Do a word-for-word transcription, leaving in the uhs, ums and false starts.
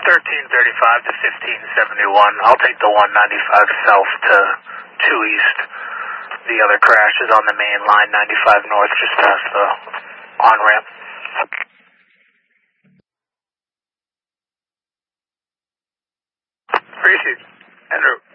thirteen thirty-five to fifteen seventy-one. I'll take the one ninety-five south to two east. The other crash is on the main line, ninety-five north, just past the on-ramp. Appreciate it. En route.